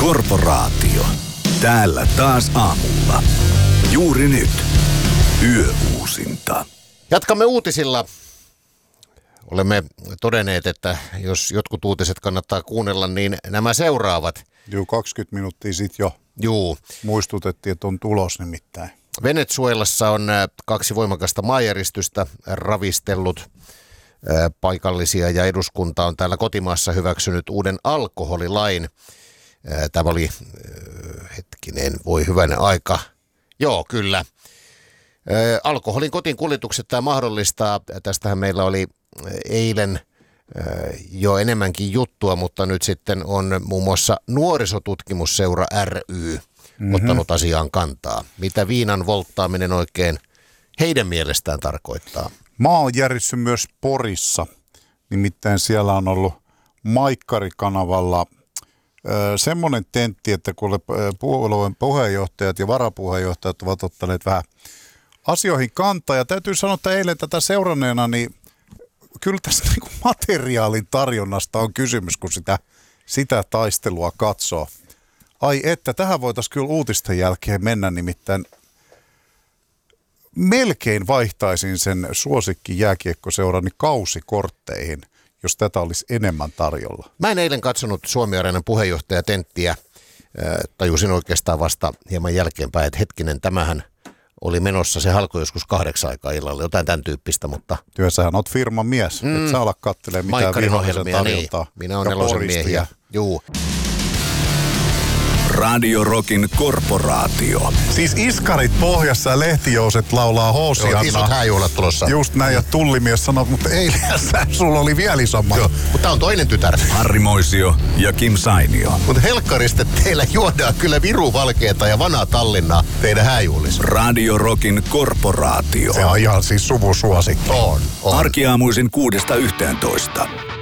Korporaatio. Täällä taas aamulla. Juuri nyt. Yöuusinta. Jatkamme uutisilla. Olemme todenneet, että jos jotkut uutiset kannattaa kuunnella, niin nämä seuraavat. Joo, 20 minuuttia sitten jo. Juu. Muistutettiin, että on tulos nimittäin. Venezuelassa on 2 voimakasta maanjäristystä ravistellut paikallisia ja eduskunta on täällä kotimaassa hyväksynyt uuden alkoholilain. Tämä oli, voi hyvänen aika. Joo, kyllä. Alkoholin kotiin kuljetukset tämä mahdollistaa. Tästähän meillä oli eilen jo enemmänkin juttua, mutta nyt sitten on muun muassa Nuorisotutkimusseura ry ottanut asiaan kantaa. Mitä viinan volttaaminen oikein heidän mielestään tarkoittaa? Maa on järjesty myös Porissa. Nimittäin siellä on ollut Maikkari-kanavalla semmoinen tentti, että kun puolueen puheenjohtajat ja varapuheenjohtajat ovat ottaneet vähän asioihin kantaa. Ja täytyy sanoa, että eilen tätä seuranneena, niin kyllä tässä niin materiaalin tarjonnasta on kysymys, kun sitä taistelua katsoo. Ai että, tähän voitaisiin kyllä uutisten jälkeen mennä, nimittäin melkein vaihtaisin sen suosikki jääkiekkoseurani kausikortteihin, jos tätä olisi enemmän tarjolla. Mä en eilen katsonut Suomi-areenan puheenjohtajatenttiä. Tajusin oikeastaan vasta hieman jälkeenpäin, että hetkinen, tämähän oli menossa, se alkoi joskus 8 aikaa illalla, jotain tämän tyyppistä, mutta työssähän oot firman mies, et sä ala kattelemaan mitään vihollisen tarjontaa. Niin. Minä olen Nelosen miehiä. Juu. Radio Rockin Korporaatio. Siis iskarit pohjassa ja lehtijouset laulaa Hoosiannaa. Isot hääjuhlat tulossa. Just näin, ja tullimies sanoo, mutta eilen sulla oli vielä isommat. Joo, mutta tää on toinen tytär. Harri Moisio ja Kim Sainio. Mutta helkkarista teillä juodaan kyllä viruvalkeeta ja vanhaa Tallinnaa teidän hääjuhlissa. Radio Rockin Korporaatio. Se on ihan siis suvusuosikki. On. Arkiaamuisin 6–11.